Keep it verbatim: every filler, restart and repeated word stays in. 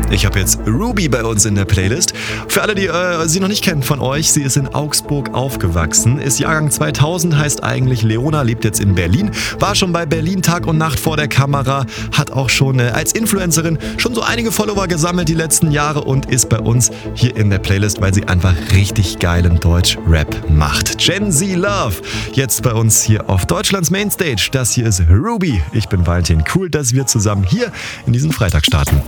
Ich habe jetzt Ruby bei uns in der Playlist. Für alle, die äh, sie noch nicht kennen von euch, sie ist in Augsburg aufgewachsen, ist Jahrgang zweitausend, heißt eigentlich Leona, lebt jetzt in Berlin, war schon bei Berlin Tag und Nacht vor der Kamera, hat auch schon äh, als Influencerin schon so einige Follower gesammelt die letzten Jahre und ist bei uns hier in der Playlist, weil sie einfach richtig geilen Deutsch-Rap macht. Gen Z Love, jetzt bei uns hier auf Deutschlands Mainstage. Das hier ist Ruby. Ich bin Valentin. Cool, dass wir zusammen hier in diesen Freitag starten.